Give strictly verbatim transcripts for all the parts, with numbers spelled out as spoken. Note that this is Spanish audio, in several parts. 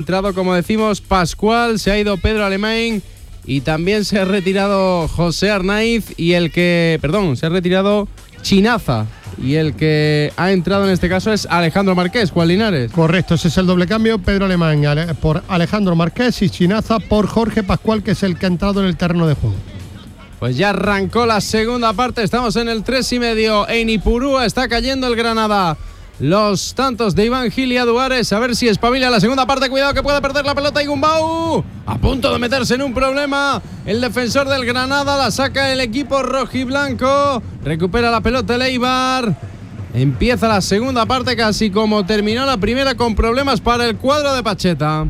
entrado, como decimos, Pascual, se ha ido Pedro Alemán y también se ha retirado José Arnaiz y el que, perdón, se ha retirado Chinaza. Y el que ha entrado en este caso es Alejandro Marqués, Juan Linares. Correcto, ese es el doble cambio. Pedro Alemán por Alejandro Marqués y Chinaza por Jorge Pascual, que es el que ha entrado en el terreno de juego. Pues ya arrancó la segunda parte, estamos en el tres y medio. En Ipurúa está cayendo el Granada. Los tantos de Iván Gil y Aduares, a ver si espabila la segunda parte. Cuidado que puede perder la pelota Igumbau. A punto de meterse en un problema. El defensor del Granada la saca el equipo rojiblanco. Recupera la pelota el Eibar. Empieza la segunda parte casi como terminó la primera, con problemas para el cuadro de Pacheta.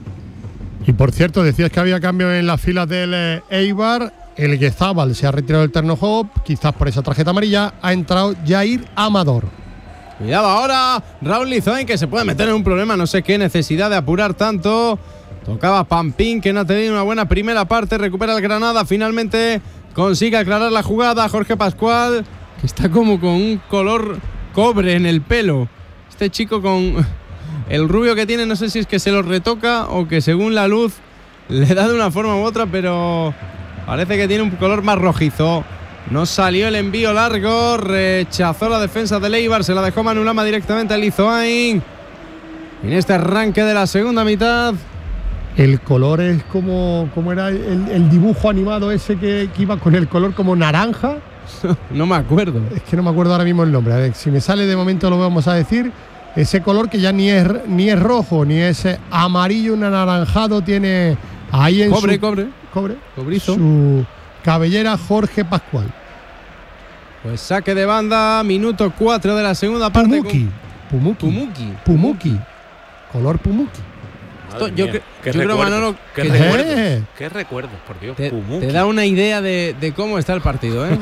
Y por cierto, decías que había cambio en las filas del Eibar. El Guezábal se ha retirado del terreno de juego, quizás por esa tarjeta amarilla. Ha entrado Jair Amador. Cuidado ahora, Raúl Lizoen, que se puede meter en un problema, no sé qué necesidad de apurar tanto. Tocaba Pampín, que no ha tenido una buena primera parte, recupera el Granada, finalmente consigue aclarar la jugada. Jorge Pascual, que está como con un color cobre en el pelo. Este chico con el rubio que tiene, no sé si es que se lo retoca o que según la luz le da de una forma u otra, pero parece que tiene un color más rojizo. No salió el envío largo, rechazó la defensa de Eibar, se la dejó Manu Lama directamente a Lizoain. En este arranque de la segunda mitad. El color es como, como era el, el dibujo animado ese que, que iba con el color como naranja. No me acuerdo. Es que no me acuerdo ahora mismo el nombre. A ver, si me sale de momento lo vamos a decir. Ese color que ya ni es, ni es rojo, ni es amarillo, un anaranjado, tiene ahí en cobre, su... Cobre, cobre. Cobrizo. Su cabellera Jorge Pascual. Pues saque de banda, minuto cuatro de la segunda parte. Pumuki. Pumuki. Pumuki. Pumuki. Color Pumuki. Esto, yo mía, que, qué yo creo, Manolo, qué que recuerdos, ¿Eh? qué recuerdos, por Dios. te, Pumuki. te da una idea de, de cómo está el partido, ¿eh?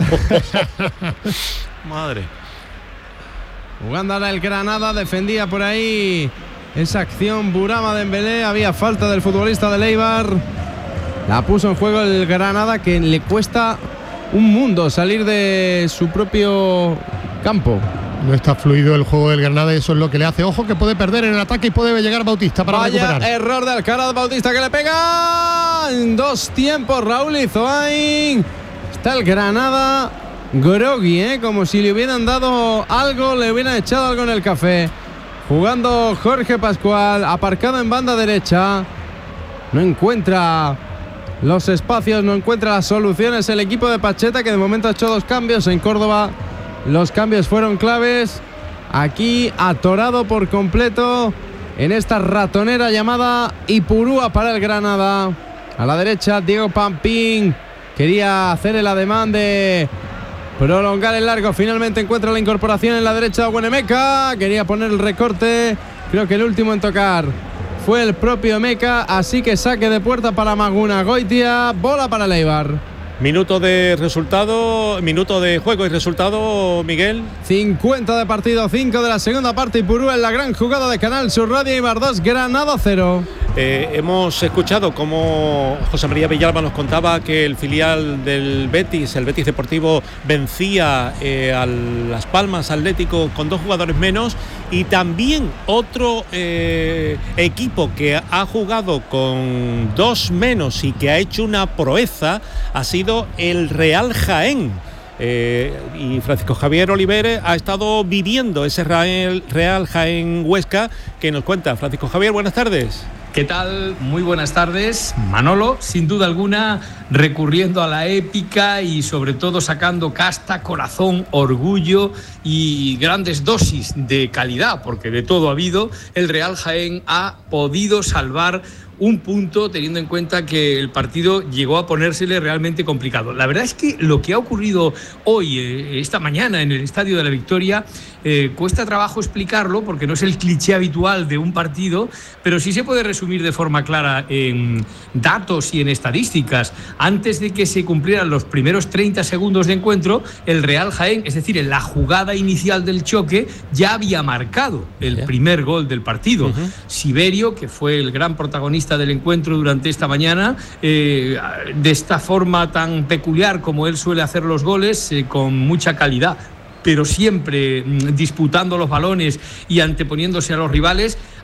Madre. Jugando ahora el Granada, defendía por ahí esa acción Burama Dembélé, había falta del futbolista del Eibar. La puso en juego el Granada, que le cuesta un mundo salir de su propio campo. No está fluido el juego del Granada y eso es lo que le hace. Ojo que puede perder en el ataque y puede llegar Bautista para Vaya recuperar. Error de Alcaraz, Bautista que le pega en dos tiempos. Raúl Lizoain. Está el Granada groggy, ¿eh? Como si le hubieran dado algo, le hubieran echado algo en el café. Jugando Jorge Pascual, aparcado en banda derecha. No encuentra los espacios, no encuentra las soluciones el equipo de Pacheta, que de momento ha hecho dos cambios. En Córdoba los cambios fueron claves. Aquí atorado por completo en esta ratonera llamada Ipurúa para el Granada. A la derecha Diego Pampín quería hacer el ademán de prolongar el largo. Finalmente encuentra la incorporación en la derecha de Buenemeca. Quería poner el recorte. Creo que el último en tocar fue el propio Meca. Así que saque de puerta para Maguna Goitia. Bola para el Eibar. Minuto de resultado, minuto de juego y resultado, Miguel. cincuenta de partido, cinco de la segunda parte. Ipurúa en la gran jugada de Canal Sur Radio. Eibar dos, Granada cero. Eh, hemos escuchado cómo José María Villalba nos contaba que el filial del Betis, el Betis Deportivo, vencía eh, a Las Palmas Atlético con dos jugadores menos, y también otro eh, equipo que ha jugado con dos menos y que ha hecho una proeza ha sido el Real Jaén. Eh, y Francisco Javier Oliver ha estado viviendo ese Real, Real Jaén Huesca, que nos cuenta. Francisco Javier, buenas tardes. ¿Qué tal? Muy buenas tardes, Manolo. Sin duda alguna, recurriendo a la épica y sobre todo sacando casta, corazón, orgullo y grandes dosis de calidad, porque de todo ha habido, el Real Jaén ha podido salvar un punto, teniendo en cuenta que el partido llegó a ponérsele realmente complicado. La verdad es que lo que ha ocurrido hoy, eh, esta mañana, en el Estadio de la Victoria, eh, cuesta trabajo explicarlo, porque no es el cliché habitual de un partido, pero sí se puede resumir de forma clara en datos y en estadísticas. Antes de que se cumplieran los primeros treinta segundos de encuentro, el Real Jaén, es decir, en la jugada inicial del choque, ya había marcado el primer gol del partido. Uh-huh. Siberio, que fue el gran protagonista del encuentro durante esta mañana, eh, de esta forma tan peculiar como él suele hacer los goles, eh, con mucha calidad, pero siempre mmm, disputando los balones y anteponiéndose a los rivales,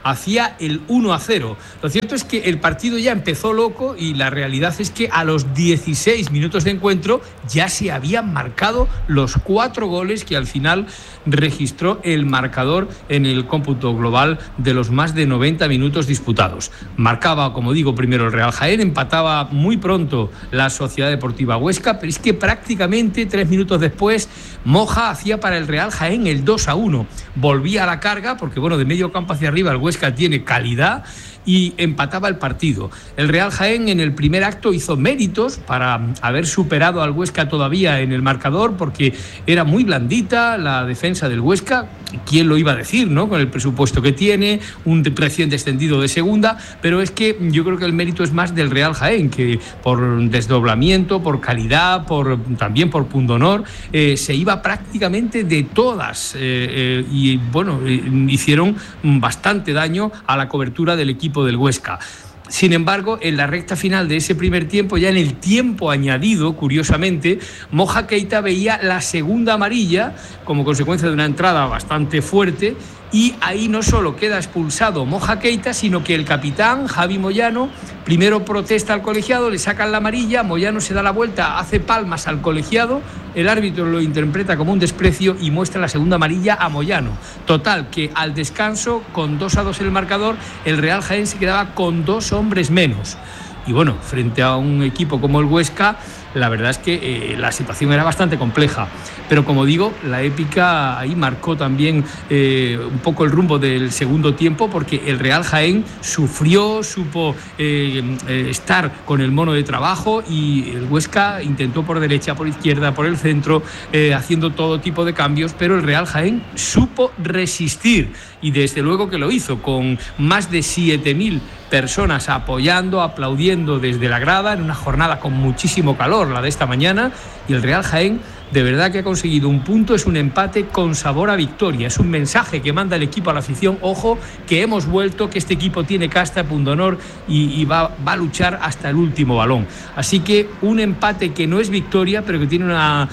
hacía el uno a cero. Lo cierto es que el partido ya empezó loco y la realidad es que a los dieciséis minutos de encuentro ya se habían marcado los cuatro goles que al final registró el marcador en el cómputo global de los más de noventa minutos disputados. Marcaba, como digo, primero el Real Jaén, empataba muy pronto la Sociedad Deportiva Huesca, pero es que prácticamente tres minutos después Moja hacía para el Real Jaén el dos a uno. Volvía a la carga porque, bueno, de medio campo hacia arriba el Huesca tiene calidad y empataba el partido. El Real Jaén en el primer acto hizo méritos para haber superado al Huesca todavía en el marcador, porque era muy blandita la defensa del Huesca. ¿Quién lo iba a decir, no? Con el presupuesto que tiene, un recién descendido de segunda, pero es que yo creo que el mérito es más del Real Jaén, que por desdoblamiento, por calidad, por también por pundonor, eh, se iba prácticamente de todas eh, eh, y bueno, eh, hicieron bastante daño a la cobertura del equipo del Huesca. Sin embargo, en la recta final de ese primer tiempo, ya en el tiempo añadido, curiosamente, Moja Keita veía la segunda amarilla como consecuencia de una entrada bastante fuerte, y ahí no solo queda expulsado Moja Keita, sino que el capitán, Javi Moyano, primero protesta al colegiado, le sacan la amarilla, Moyano se da la vuelta, hace palmas al colegiado, el árbitro lo interpreta como un desprecio y muestra la segunda amarilla a Moyano. Total, que al descanso, con dos a dos el marcador, el Real Jaén se quedaba con dos hombres menos. Y bueno, frente a un equipo como el Huesca, la verdad es que eh, la situación era bastante compleja. Pero como digo, la épica ahí marcó también eh, un poco el rumbo del segundo tiempo, porque el Real Jaén sufrió, supo eh, eh, estar con el mono de trabajo, y el Huesca intentó por derecha, por izquierda, por el centro, eh, haciendo todo tipo de cambios, pero el Real Jaén supo resistir, y desde luego que lo hizo, con más de siete mil personas apoyando, aplaudiendo desde la grada, en una jornada con muchísimo calor, la de esta mañana, y el Real Jaén de verdad que ha conseguido un punto, es un empate con sabor a victoria, es un mensaje que manda el equipo a la afición: ojo, que hemos vuelto, que este equipo tiene casta, pundonor y, y va, va a luchar hasta el último balón. Así que un empate que no es victoria, pero que tiene una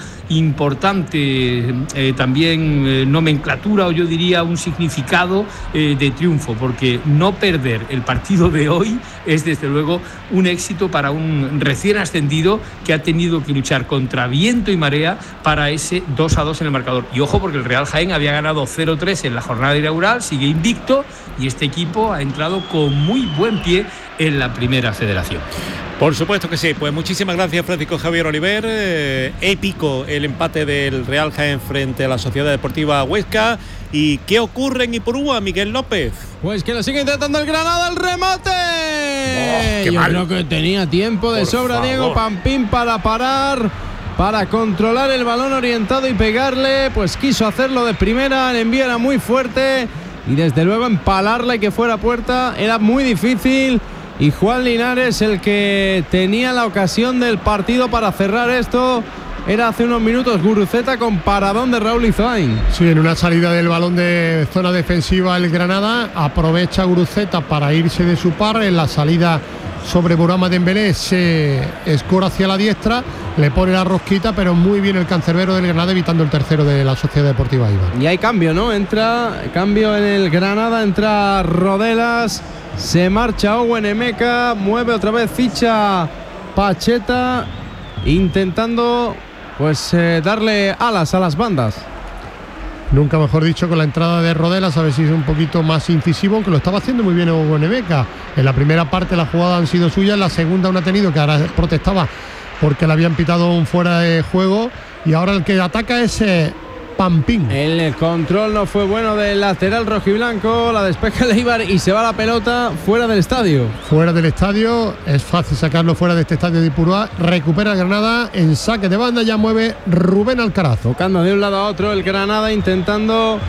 importante eh, también eh, nomenclatura, o yo diría un significado eh, de triunfo, porque no perder el partido de hoy es desde luego un éxito para un recién ascendido que ha tenido que luchar contra viento y marea para ese dos a dos en el marcador. Y ojo, porque el Real Jaén había ganado cero tres en la jornada inaugural, sigue invicto, y este equipo ha entrado con muy buen pie en la primera federación. Por supuesto que sí. Pues muchísimas gracias, Francisco Javier Oliver. Eh, épico el empate del Real Jaén frente a la Sociedad Deportiva Huesca. ¿Y qué ocurre en Ipurúa, Miguel López? Pues que lo sigue intentando el Granada, el remate. Oh, qué Yo mal. creo que tenía tiempo de Por sobra favor. Diego Pampín para parar, para controlar el balón orientado y pegarle. Pues quiso hacerlo de primera, el envío era muy fuerte, y desde luego empalarla y que fuera puerta era muy difícil. Y Juan Linares, el que tenía la ocasión del partido para cerrar esto, era hace unos minutos Guruceta, con paradón de Raúl Izoain. Sí, en una salida del balón de zona defensiva el Granada, aprovecha Guruceta para irse de su par. En la salida sobre Bourama Dembélé se escora hacia la diestra, le pone la rosquita, pero muy bien el cancerbero del Granada, evitando el tercero de la Sociedad Deportiva Eibar. Y hay cambio, ¿no? Entra, cambio en el Granada, entra Rodelas, se marcha Owen Emeka, mueve otra vez ficha Pacheta, intentando pues eh, darle alas a las bandas. Nunca mejor dicho, con la entrada de Rodelas, a ver si es un poquito más incisivo, aunque lo estaba haciendo muy bien Owen Emeka. En la primera parte la jugada han sido suyas, en la segunda una ha tenido, que ahora protestaba porque le habían pitado un fuera de juego, y ahora el que ataca es eh, Pampín. El control no fue bueno del lateral rojiblanco, la despeja el Eibar y se va la pelota fuera del estadio. Fuera del estadio, es fácil sacarlo fuera de este estadio de Ipurúa. Recupera el Granada en saque de banda, ya mueve Rubén Alcaraz. Tocando de un lado a otro el Granada, intentando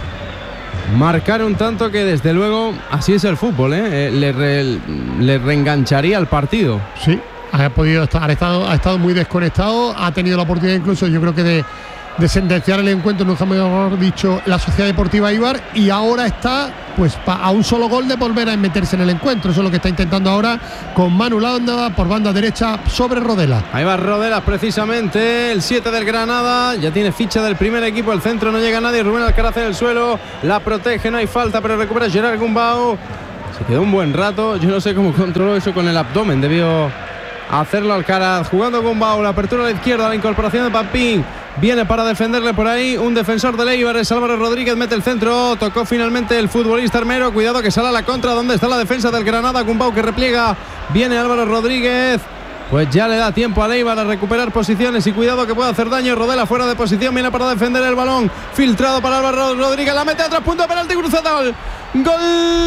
marcar un tanto que desde luego así es el fútbol, ¿eh? Eh, le, re, le reengancharía el partido. Sí, ha podido estar, ha estado, ha estado muy desconectado, ha tenido la oportunidad incluso, yo creo que de de sentenciar el encuentro, nunca mejor dicho, la Sociedad Deportiva Eibar, y ahora está pues a un solo gol de volver a meterse en el encuentro. Eso es lo que está intentando ahora con Manu Landa por banda derecha sobre Rodela. Ahí va Rodelas precisamente, el siete del Granada, ya tiene ficha del primer equipo, el centro no llega a nadie, Rubén Alcaraz en el suelo, la protege, no hay falta, pero recupera Gerard Gumbau. Se quedó un buen rato. Yo no sé cómo controló eso con el abdomen. Debió hacerlo Alcaraz. Jugando con Bau. La apertura a la izquierda. La incorporación de Pampín. Viene para defenderle por ahí un defensor del Eibar, es Álvaro Rodríguez, mete el centro, tocó finalmente el futbolista Armero, cuidado que sale a la contra, donde está la defensa del Granada, Gumbau que repliega, viene Álvaro Rodríguez, pues ya le da tiempo al Eibar a recuperar posiciones y cuidado que puede hacer daño, Rodela fuera de posición, viene para defender el balón, filtrado para Álvaro Rodríguez, la mete a tres puntos, penalti cruzado, gol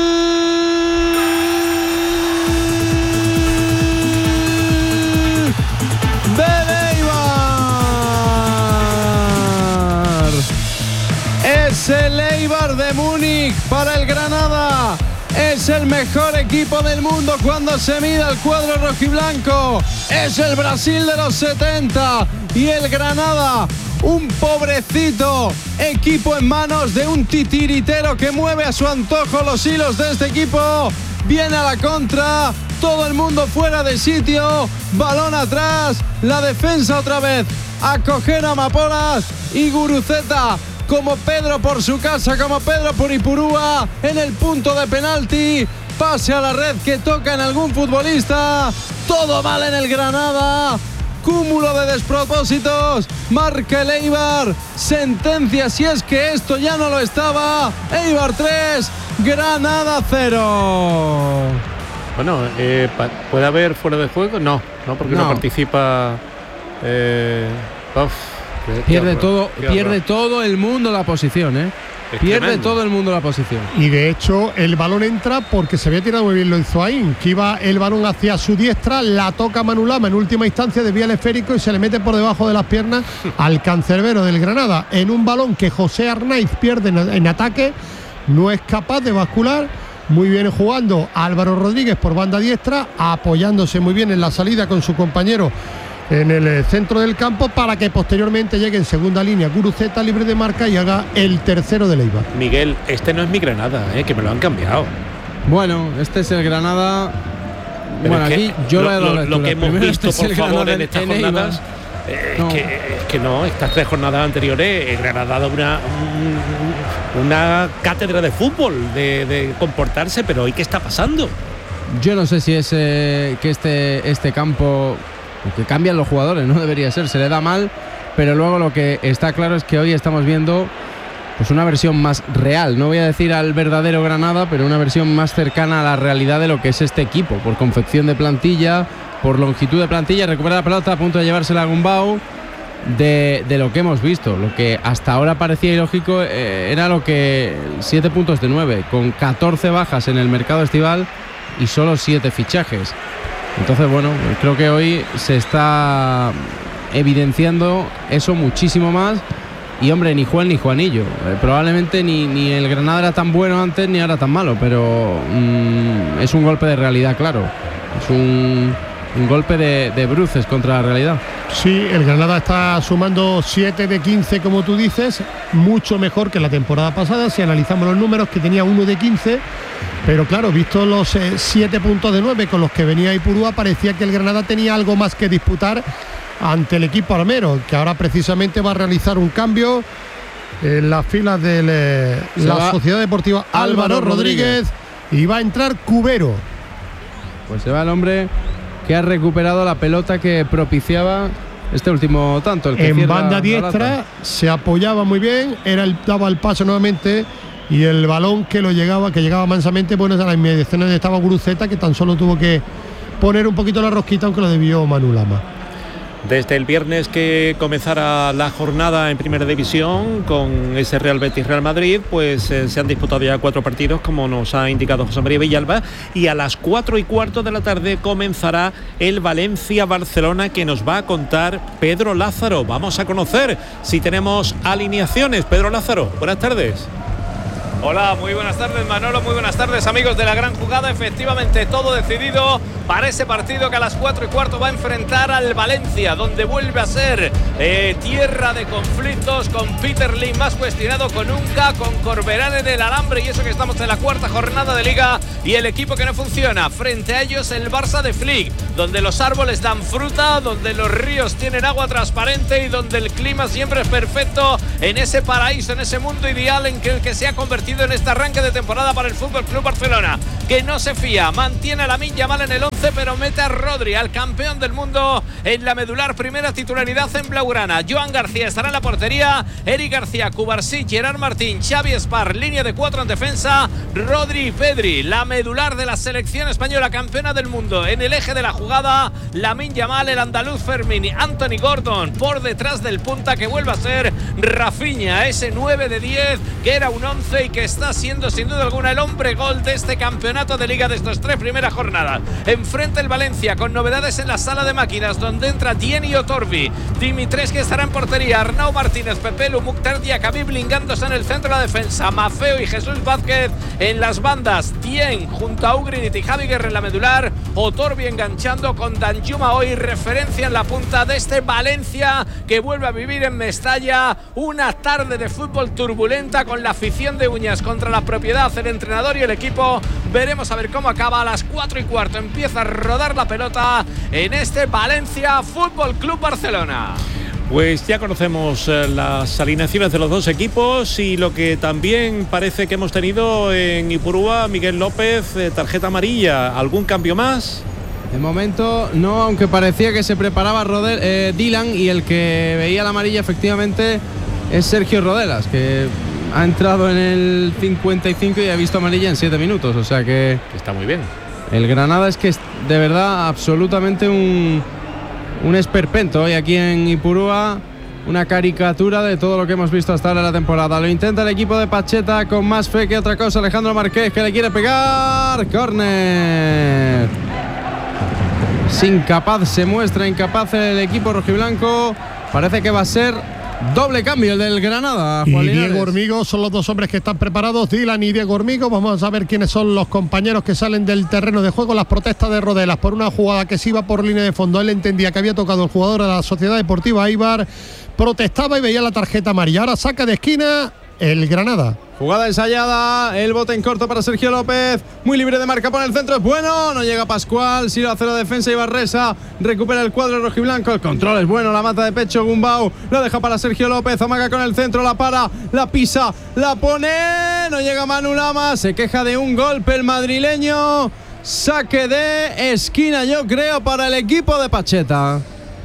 del Es el Eibar de Múnich para el Granada. Es el mejor equipo del mundo cuando se mira el cuadro rojiblanco. Es el Brasil de los setenta. Y el Granada, un pobrecito equipo en manos de un titiritero que mueve a su antojo los hilos de este equipo. Viene a la contra. Todo el mundo fuera de sitio. Balón atrás. La defensa otra vez. A coger a Amapolas y Guruceta. Como Pedro por su casa, como Pedro por Ipurúa, en el punto de penalti, pase a la red que toca en algún futbolista, todo mal en el Granada, cúmulo de despropósitos, marca el Eibar, sentencia si es que esto ya no lo estaba, Eibar tres, Granada cero. Bueno, eh, ¿puede haber fuera de juego? No, no porque no, no participa... Eh, uf. Pierde todo, pierde todo el mundo la posición, ¿eh? Es pierde tremendo. todo el mundo la posición. Y de hecho el balón entra porque se había tirado muy bien lo hizo ahí, que iba el balón hacia su diestra, la toca Manu Lama en última instancia, desvía el esférico y se le mete por debajo de las piernas al cancerbero del Granada, en un balón que José Arnaiz pierde en, en ataque, no es capaz de bascular. Muy bien jugando Álvaro Rodríguez por banda diestra, apoyándose muy bien en la salida con su compañero en el centro del campo, para que posteriormente llegue en segunda línea Guruceta libre de marca y haga el tercero del Eibar. Miguel, este no es mi Granada, ¿eh? Que me lo han cambiado. Bueno, este es el Granada. Pero bueno, es aquí que yo lo, lo, lo, lo que hemos Primero visto, este por favor, en estas en jornadas, eh, no. Que, es que no, estas tres jornadas anteriores, el Granada ha dado una, un, una cátedra de fútbol, de, de comportarse, pero hoy ¿qué está pasando? Yo no sé si es eh, que este, este campo... que cambian los jugadores, no debería ser, se le da mal, pero luego lo que está claro es que hoy estamos viendo pues una versión más real, no voy a decir al verdadero Granada, pero una versión más cercana a la realidad de lo que es este equipo, por confección de plantilla, por longitud de plantilla, recupera la pelota a punto de llevársela a Gumbau, de, de lo que hemos visto, lo que hasta ahora parecía ilógico, eh, era lo que siete puntos de nueve, con catorce bajas en el mercado estival y solo siete fichajes. Entonces, bueno, creo que hoy se está evidenciando eso muchísimo más. Y, hombre, ni Juan ni Juanillo. Eh, probablemente ni, ni el Granada era tan bueno antes ni ahora tan malo, pero mmm, es un golpe de realidad, claro. Es un, un golpe de, de bruces contra la realidad. Sí, el Granada está sumando siete de quince, como tú dices, mucho mejor que la temporada pasada, si analizamos los números, que tenía uno de quince. Pero claro, visto los eh, siete puntos de nueve con los que venía Ipurúa, parecía que el Granada tenía algo más que disputar ante el equipo armero, que ahora precisamente va a realizar un cambio en las filas de eh, la Sociedad Deportiva Álvaro Rodríguez, Rodríguez y va a entrar Cubero. Pues se va el hombre que ha recuperado la pelota que propiciaba este último tanto. El que en banda diestra se apoyaba muy bien, era el, daba el paso nuevamente. Y el balón que lo llegaba, que llegaba mansamente, bueno, a la inmediación donde estaba Guruceta, que tan solo tuvo que poner un poquito la rosquita, aunque lo debió Manu Lama. Desde el viernes que comenzara la jornada en Primera División con ese Real Betis Real Madrid, pues eh, se han disputado ya cuatro partidos, como nos ha indicado José María Villalba, y a las cuatro y cuarto de la tarde comenzará el Valencia Barcelona, que nos va a contar Pedro Lázaro. Vamos a conocer si tenemos alineaciones. Pedro Lázaro, buenas tardes. Hola, muy buenas tardes Manolo, muy buenas tardes amigos de La Gran Jugada. Efectivamente, todo decidido para ese partido que a las cuatro y cuarto va a enfrentar al Valencia, donde vuelve a ser eh, tierra de conflictos, con Peter Lim más cuestionado con nunca, con Corberán en el alambre, y eso que estamos en la cuarta jornada de Liga, y el equipo que no funciona. Frente a ellos el Barça de Flick, donde los árboles dan fruta, donde los ríos tienen agua transparente y donde el clima siempre es perfecto, en ese paraíso, en ese mundo ideal en que el que se ha convertido en este arranque de temporada para el Fútbol Club Barcelona. que no se fía. Mantiene a Lamine Yamal en el once, pero mete a Rodri, al campeón del mundo, en la medular primera titularidad en blaugrana. Joan García estará en la portería, Eric García, Cubarsí, Gerard Martín, Xavi Espar, línea de cuatro en defensa, Rodri y Pedri. La medular de la selección española, campeona del mundo, en el eje de la jugada, Lamine Yamal, el andaluz Fermín, Anthony Gordon por detrás del punta, que vuelve a ser Rafinha, ese nueve de diez que era un once y que está siendo sin duda alguna el hombre gol de este campeonato de liga de estas tres primeras jornadas. Enfrente el Valencia con novedades en la sala de máquinas, donde entra Dieni Otorbi, Dimitrescu estará en portería, Arnau Martínez, Pepelu, Mukhtar Diakabi blindándose en el centro de la defensa, Maffeo y Jesús Vázquez en las bandas, Dien junto a Ugrinit y Javi Guerra en la medular, Otorbi enganchando con Danjuma, hoy referencia en la punta de este Valencia que vuelve a vivir en Mestalla una tarde de fútbol turbulenta, con la afición de uñas contra la propiedad, el entrenador y el equipo. Veremos a ver cómo acaba. A las cuatro y cuarto empieza a rodar la pelota en este Valencia Fútbol Club Barcelona. Pues ya conocemos eh, las alineaciones de los dos equipos y lo que también parece que hemos tenido en Ipurúa, Miguel López, eh, tarjeta amarilla. ¿Algún cambio más? De momento no, aunque parecía que se preparaba Rodel, eh, Dylan, y el que veía la amarilla efectivamente es Sergio Rodelas, que ha entrado en el cincuenta y cinco y ha visto amarilla en siete minutos, o sea que está muy bien. El Granada es que es de verdad absolutamente un, un esperpento hoy aquí en Ipurúa, una caricatura de todo lo que hemos visto hasta ahora en la temporada. Lo intenta el equipo de Pacheta con más fe que otra cosa. Alejandro Marqués, que le quiere pegar, córner. Es incapaz, se muestra incapaz el equipo rojiblanco. Parece que va a ser doble cambio el del Granada, Juan y Linares. Diego Hormigo son los dos hombres que están preparados, Dylan y Diego Hormigo. Vamos a ver quiénes son los compañeros que salen del terreno de juego. Las protestas de Rodelas por una jugada que se iba por línea de fondo. Él entendía que había tocado el jugador de la Sociedad Deportiva Eibar, protestaba y veía la tarjeta amarilla. Ahora saca de esquina el Granada. Jugada ensayada, el bote en corto para Sergio López, muy libre de marca por el centro, es bueno, no llega Pascual, si lo hace la defensa y Barresa, recupera el cuadro rojiblanco, el control es bueno, la mata de pecho Gumbau, lo deja para Sergio López, amaga con el centro, la para, la pisa, la pone, no llega Manu Lama, se queja de un golpe el madrileño, saque de esquina yo creo para el equipo de Pacheta.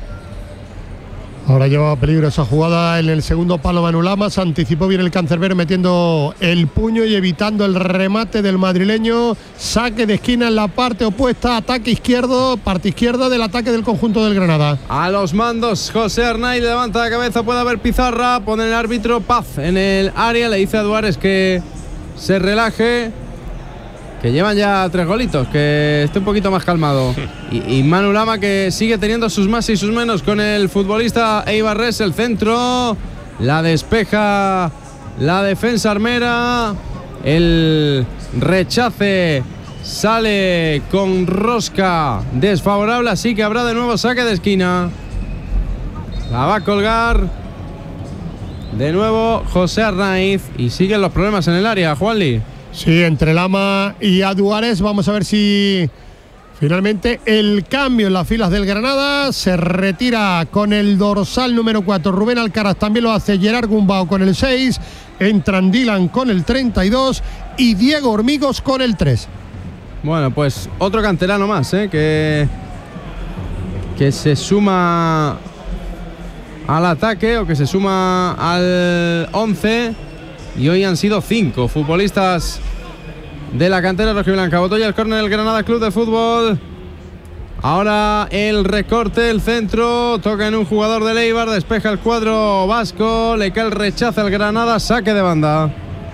Ahora llevaba peligro esa jugada en el segundo palo Manu Lama, se anticipó bien el cancerbero metiendo el puño y evitando el remate del madrileño. Saque de esquina en la parte opuesta, ataque izquierdo, parte izquierda del ataque del conjunto del Granada. A los mandos José Arnaiz levanta la cabeza, puede haber pizarra, pone el árbitro Paz en el área, le dice a Duárez que se relaje, que llevan ya tres golitos, que esté un poquito más calmado. Y, y Manu Lama, que sigue teniendo sus más y sus menos con el futbolista Eibarres, el centro, la despeja la defensa armera, el rechace sale con rosca desfavorable, así que habrá de nuevo saque de esquina. La va a colgar de nuevo José Arnaiz y siguen los problemas en el área, Juanli. Sí, entre Lama y Aduares. Vamos a ver si finalmente el cambio en las filas del Granada. Se retira con el dorsal número cuatro Rubén Alcaraz, también lo hace Gerard Gumbau con el seis. Entran Dylan con el treinta y dos y Diego Hormigos con el tres. Bueno, pues otro canterano más, ¿eh? que, que se suma al ataque o que se suma al once. Y hoy han sido cinco futbolistas de la cantera rojiblanca. Botó ya el córner del Granada Club de Fútbol. Ahora el recorte, el centro, toca en un jugador del Eibar, despeja el cuadro vasco, le cae el rechazo al Granada, saque de banda.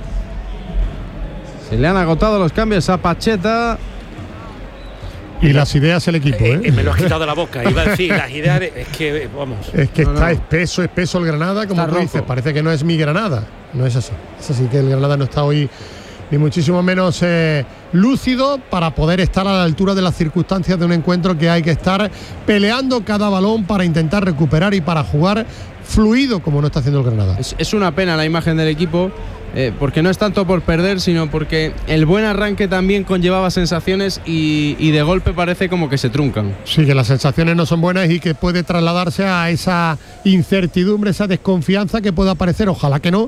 Se le han agotado los cambios a Pacheta. Y las ideas el equipo, ¿eh? Eh, me lo has quitado de la boca, iba a decir, las ideas, es que, vamos. Es que No, está no. espeso, espeso el Granada, como Está tú rojo. dices, parece que no es mi Granada. No es así. Es así que el Granada no está hoy ni muchísimo menos eh, lúcido para poder estar a la altura de las circunstancias de un encuentro que hay que estar peleando cada balón para intentar recuperar y para jugar fluido como no está haciendo el Granada. Es, es una pena la imagen del equipo, eh, porque no es tanto por perder, sino porque el buen arranque también conllevaba sensaciones y, y de golpe parece como que se truncan. Sí, que las sensaciones no son buenas y que puede trasladarse a esa incertidumbre, esa desconfianza que pueda aparecer, ojalá que no,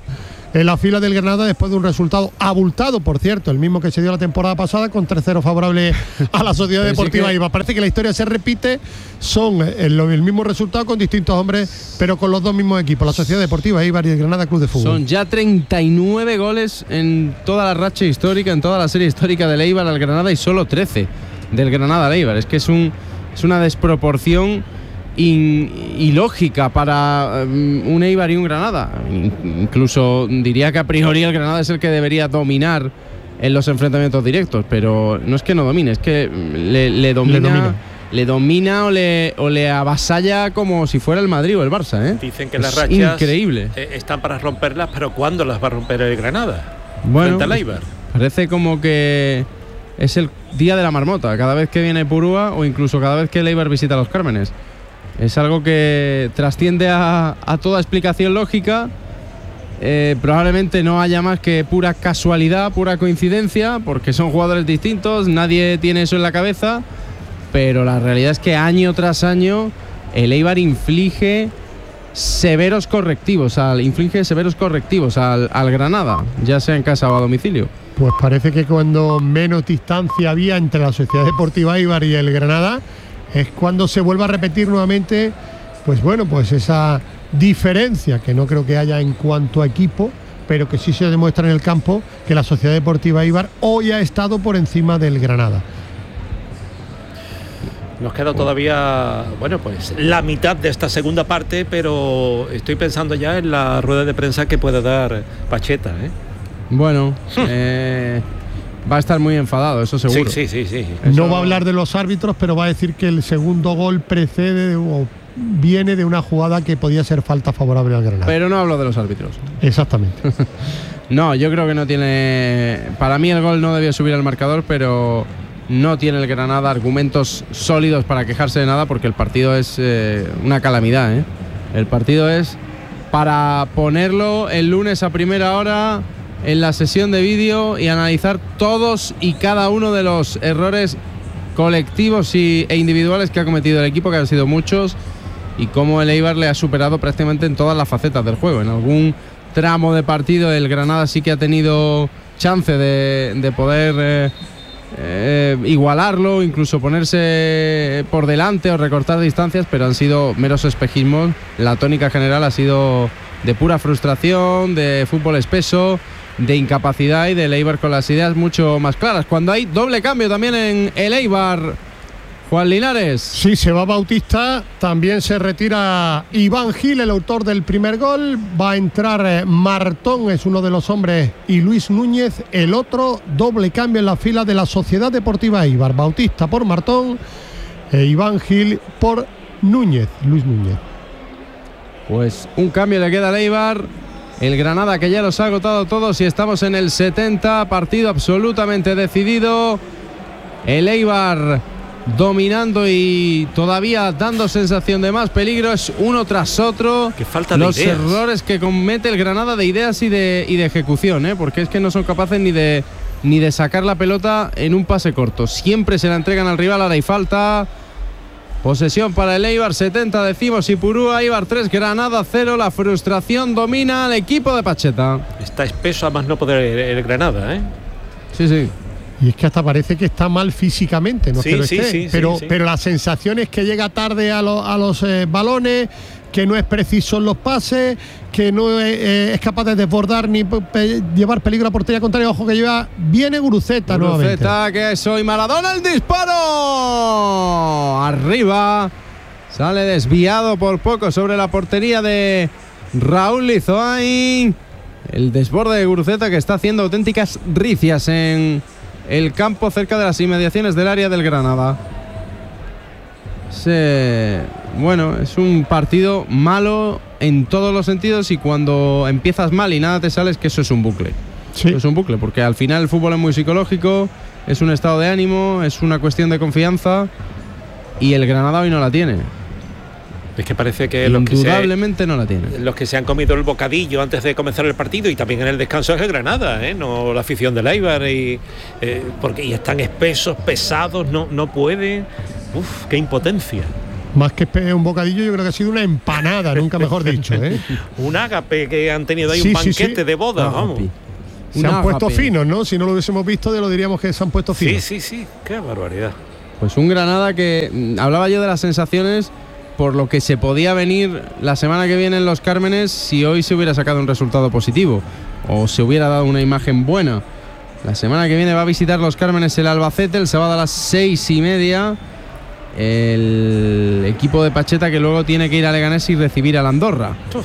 en la fila del Granada después de un resultado abultado, por cierto, el mismo que se dio la temporada pasada con tres cero favorable a la Sociedad Deportiva Eibar. Parece que la historia se repite, son el, el mismo resultado con distintos hombres, pero con los dos mismos equipos, la Sociedad Deportiva Eibar y el Granada Club de Fútbol. Son ya treinta y nueve goles en toda la racha histórica, en toda la serie histórica del Eibar al Granada, y solo trece del Granada al Eibar. Es que es, un, es una desproporción in, ilógica para um, un Eibar y un Granada. In, incluso diría que a priori el Granada es el que debería dominar en los enfrentamientos directos, pero no es que no domine, es que le, le domina... Le domina. Le domina o le, o le avasalla como si fuera el Madrid o el Barça, ¿eh? Dicen que es las rachas increíble. Eh, están para romperlas, pero ¿cuándo las va a romper el Granada? Bueno, frente al Eibar. Parece como que es el día de la marmota, cada vez que viene Purúa o incluso cada vez que el Eibar visita Los Cármenes. Es algo que trasciende a, a toda explicación lógica. Eh, probablemente no haya más que pura casualidad, pura coincidencia, porque son jugadores distintos, nadie tiene eso en la cabeza. Pero la realidad es que año tras año el Eibar inflige severos correctivos al, inflige severos correctivos al, al Granada, ya sea en casa o a domicilio. Pues parece que cuando menos distancia había entre la Sociedad Deportiva Eibar y el Granada es cuando se vuelve a repetir nuevamente, pues bueno, pues esa diferencia que no creo que haya en cuanto a equipo, pero que sí se demuestra en el campo, que la Sociedad Deportiva Eibar hoy ha estado por encima del Granada. Nos queda todavía, bueno, pues la mitad de esta segunda parte, pero estoy pensando ya en la rueda de prensa que puede dar Pacheta, ¿eh? Bueno, eh, va a estar muy enfadado, eso seguro. Sí, sí, sí, sí. No Eso... va a hablar de los árbitros, pero va a decir que el segundo gol precede de, o viene de una jugada que podía ser falta favorable al Granada. Pero no hablo de los árbitros. Exactamente. No, yo creo que no tiene... Para mí el gol no debió subir al marcador, pero... no tiene el Granada argumentos sólidos para quejarse de nada, porque el partido es eh, una calamidad, ¿eh? El partido es para ponerlo el lunes a primera hora en la sesión de vídeo y analizar todos y cada uno de los errores colectivos y, e individuales que ha cometido el equipo, que han sido muchos, y cómo el Eibar le ha superado prácticamente en todas las facetas del juego. En algún tramo de partido el Granada sí que ha tenido chance de, de poder... Eh, Eh, igualarlo, incluso ponerse por delante o recortar distancias, pero han sido meros espejismos. La tónica general ha sido de pura frustración, de fútbol espeso, de incapacidad y del Eibar con las ideas mucho más claras. Cuando hay doble cambio también en el Eibar, Juan Linares. Sí, se va Bautista, también se retira Iván Gil, el autor del primer gol. Va a entrar eh, Martón, es uno de los hombres, y Luis Núñez, el otro. Doble cambio en la fila de la Sociedad Deportiva Eibar. Bautista por Martón e Iván Gil por Núñez, Luis Núñez. Pues un cambio le queda al Eibar. El Granada, que ya los ha agotado todos, y estamos en el setenta, partido absolutamente decidido. El Eibar dominando y todavía dando sensación de más peligro, es uno tras otro. Qué falta de los ideas. errores que comete el Granada de ideas y de, y de ejecución, ¿eh? Porque es que no son capaces ni de, ni de sacar la pelota en un pase corto. Siempre se la entregan al rival, ahora hay falta. Posesión para el Eibar, setenta decimos y Purúa. Eibar tres, Granada cero. La frustración domina al equipo de Pacheta. Está espeso a más no poder el, el Granada, ¿eh? Sí, sí. Y es que hasta parece que está mal físicamente, no Sí, es que lo sí, esté, sí, pero, sí, sí. pero la sensación es que llega tarde a, lo, a los eh, balones, que no es preciso en los pases, que no es, eh, es capaz de desbordar ni pe llevar peligro a portería contraria. Ojo que lleva, viene Guruceta nuevamente. Guruceta, que soy Maradona, el disparo. Arriba. Sale desviado por poco sobre la portería de Raúl Lizoain. El desborde de Guruceta, que está haciendo auténticas ricias en el campo cerca de las inmediaciones del área del Granada. Se... Bueno, es un partido malo en todos los sentidos, y cuando empiezas mal y nada te sale, es que eso es un bucle. Sí. Eso es un bucle, porque al final el fútbol es muy psicológico, es un estado de ánimo, es una cuestión de confianza, y el Granada hoy no la tiene. Es que parece que los que, Indudablemente se, no la tiene. los que se han comido el bocadillo antes de comenzar el partido y también en el descanso es el Granada, ¿eh? No la afición del Eibar, y, eh, porque y están espesos, pesados, no, no pueden. Uf, qué impotencia. Más que un bocadillo, yo creo que ha sido una empanada, nunca mejor dicho, ¿eh? Un ágape que han tenido ahí, sí, un sí, banquete sí. de boda, vamos. Se han puesto finos, ¿no? Si no lo hubiésemos visto, lo diríamos que se han puesto finos. Sí, sí, sí, qué barbaridad. Pues un Granada que mmm, hablaba yo de las sensaciones por lo que se podía venir la semana que viene en Los Cármenes si hoy se hubiera sacado un resultado positivo o se hubiera dado una imagen buena. La semana que viene va a visitar Los Cármenes el Albacete el sábado a las seis y media. El equipo de Pacheta que luego tiene que ir a Leganés y recibir al Andorra. Uf.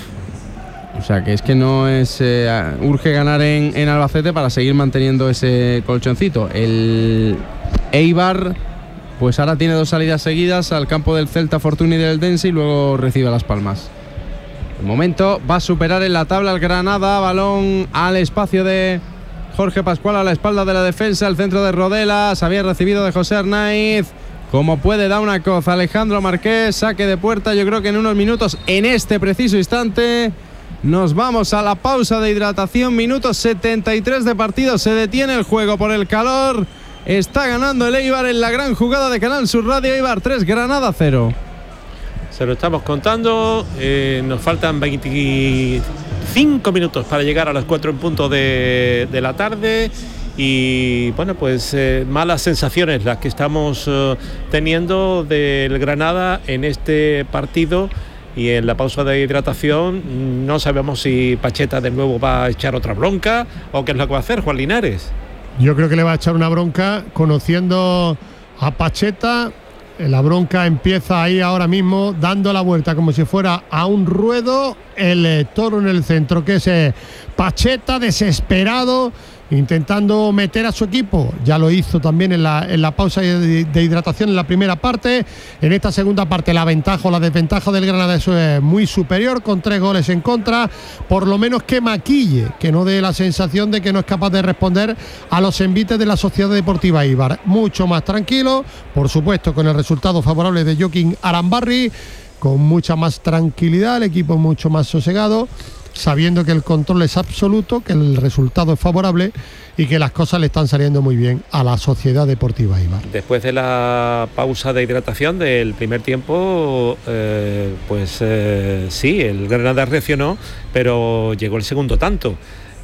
O sea que es que no es eh, urge ganar en, en Albacete para seguir manteniendo ese colchoncito. El Eibar pues ahora tiene dos salidas seguidas al campo del Celta Fortuny y del Dense y luego recibe a Las Palmas. De momento va a superar en la tabla el Granada, balón al espacio de Jorge Pascual a la espalda de la defensa, el centro de Rodelas, había recibido de José Arnaiz. Como puede dar una coza Alejandro Marqués, saque de puerta, yo creo que en unos minutos, en este preciso instante, nos vamos a la pausa de hidratación, minutos setenta y tres de partido, se detiene el juego por el calor. Está ganando el Eibar en la gran jugada de Canal Sur Radio. Eibar tres, Granada cero. Se lo estamos contando. Eh, nos faltan veinticinco minutos para llegar a las cuatro en punto de, de la tarde. Y bueno, pues eh, malas sensaciones las que estamos eh, teniendo del Granada en este partido. Y en la pausa de hidratación no sabemos si Pacheta de nuevo va a echar otra bronca o qué es lo que va a hacer Juan Linares. Yo creo que le va a echar una bronca, conociendo a Pacheta. La bronca empieza ahí ahora mismo, dando la vuelta como si fuera a un ruedo. El eh, toro en el centro, que es eh, Pacheta, desesperado, intentando meter a su equipo. Ya lo hizo también en la, en la pausa de, de hidratación en la primera parte. En esta segunda parte la ventaja o la desventaja del Granada eso es muy superior, con tres goles en contra. Por lo menos que maquille, que no dé la sensación de que no es capaz de responder a los envites de la Sociedad Deportiva Eibar. Mucho más tranquilo, por supuesto con el resultado favorable de Joaquín Arambarri, con mucha más tranquilidad, el equipo mucho más sosegado, sabiendo que el control es absoluto, que el resultado es favorable y que las cosas le están saliendo muy bien a la Sociedad Deportiva Eibar. Después de la pausa de hidratación del primer tiempo, eh, pues eh, sí, el Granada reaccionó, pero llegó el segundo tanto.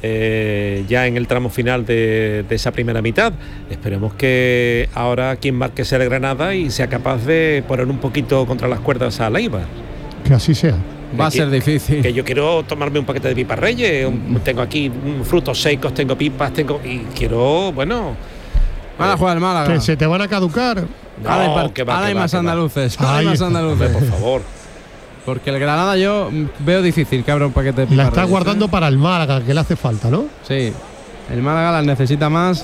Eh, ya en el tramo final de, de esa primera mitad. Esperemos que ahora quien marque sea el Granada y sea capaz de poner un poquito contra las cuerdas a la Eibar. Que así sea. Va a ser difícil. Que yo quiero tomarme un paquete de pipas Reyes, un, tengo aquí frutos secos, tengo pipas, tengo y quiero, bueno. Van a jugar el Málaga. Que se te van a caducar. No, ahora hay, que va, ahora que hay va, más que andaluces. Va. Ahora hay más andaluces. Por favor. Porque el Granada yo veo difícil que abra un paquete de pipas. La está Reyes, guardando ¿eh? para el Málaga, que le hace falta, ¿no? Sí. El Málaga las necesita más.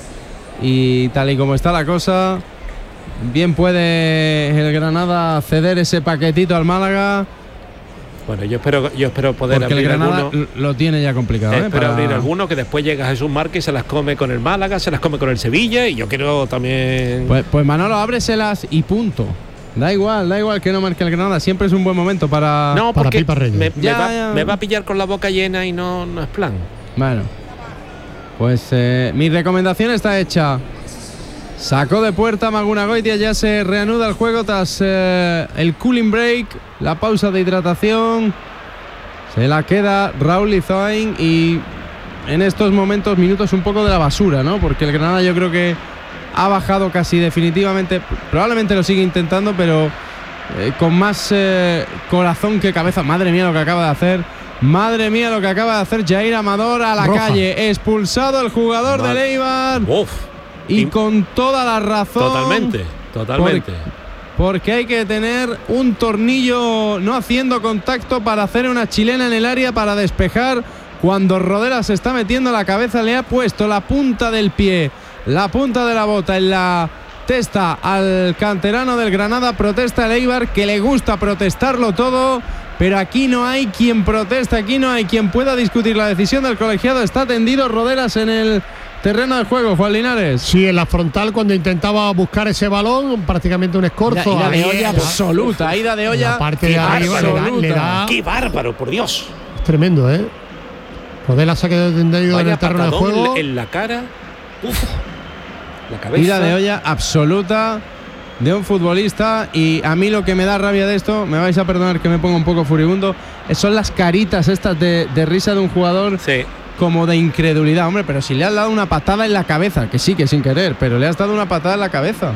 Y tal y como está la cosa, bien puede el Granada ceder ese paquetito al Málaga. Bueno, yo espero, yo espero poder porque abrir el Granada alguno. Lo tiene ya complicado. Eh, ¿eh? espero Para... abrir alguno que después llega Jesús Márquez, se las come con el Málaga, se las come con el Sevilla y yo quiero también. Pues, pues Manolo, ábreselas y punto. Da igual, da igual que no marque el Granada. Siempre es un buen momento para. No, para porque Pipa Reyes. me, me, Ya, va, ya. me va a pillar con la boca llena y no, no es plan. Bueno, pues eh, mi recomendación está hecha. Sacó de puerta Maguna Goitia, ya se reanuda el juego tras eh, el cooling break, la pausa de hidratación. Se la queda Raúl Izoain y en estos momentos minutos un poco de la basura, ¿no? Porque el Granada yo creo que ha bajado casi definitivamente, probablemente lo sigue intentando, pero eh, con más eh, corazón que cabeza. Madre mía lo que acaba de hacer. Madre mía lo que acaba de hacer Jair Amador a la Roja. calle. Expulsado el jugador Madre. del Eibar. Uf. Y Y- con toda la razón. Totalmente, totalmente. Porque hay que tener un tornillo no haciendo contacto para hacer una chilena en el área para despejar. Cuando Rodela se está metiendo la cabeza, le ha puesto la punta del pie, la punta de la bota en la testa al canterano del Granada. Protesta el Eibar, que le gusta protestarlo todo, pero aquí no hay quien proteste, aquí no hay quien pueda discutir la decisión del colegiado. Está tendido Rodelas en el terreno de juego, Juan Linares. Sí, en la frontal, cuando intentaba buscar ese balón, prácticamente un escorzo. Ida de Ahí, olla la- absoluta, ida de olla la parte de arriba le da, le da- ¡Qué bárbaro, por Dios! Es tremendo, ¿eh? Rodela se ha quedado tendido en Vaya el terreno de patadón juego. en la cara. Uf. La cabeza. Ida de olla absoluta. de un futbolista. Y a mí lo que me da rabia de esto, me vais a perdonar que me ponga un poco furibundo, son las caritas estas de, de risa de un jugador. Sí. Como de incredulidad, hombre, pero si le has dado una patada en la cabeza, que sí, que sin querer, pero le has dado una patada en la cabeza.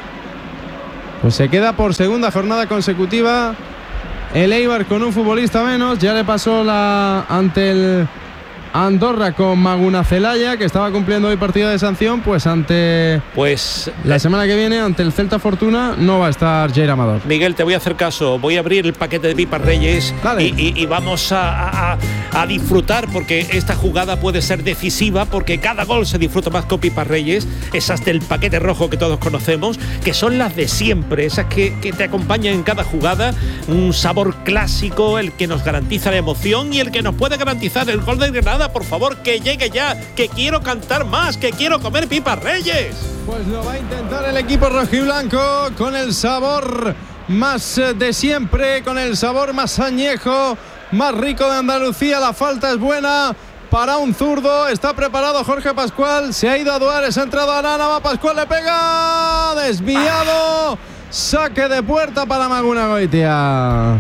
Pues se queda por segunda jornada consecutiva el Eibar con un futbolista menos. Ya le pasó la ante el Andorra con Maguna Celaya, que estaba cumpliendo hoy partido de sanción, pues ante pues la semana que viene ante el Celta Fortuna no va a estar Jair Amador. Miguel, te voy a hacer caso, voy a abrir el paquete de Pipas Reyes y, y, y vamos a, a, a disfrutar, porque esta jugada puede ser decisiva, porque cada gol se disfruta más con Pipas Reyes, esas del paquete rojo que todos conocemos, que son las de siempre, esas que, que te acompañan en cada jugada, un sabor clásico, el que nos garantiza la emoción y el que nos puede garantizar el gol de Granada. Por favor, que llegue ya, que quiero cantar más, que quiero comer Pipas Reyes. Pues lo va a intentar el equipo rojiblanco con el sabor más de siempre, con el sabor más añejo, más rico de Andalucía. La falta es buena para un zurdo. Está preparado Jorge Pascual. Se ha ido a Duares, ha entrado a Arana, va Pascual, le pega. Desviado. Saque de puerta para Maguna Goitia.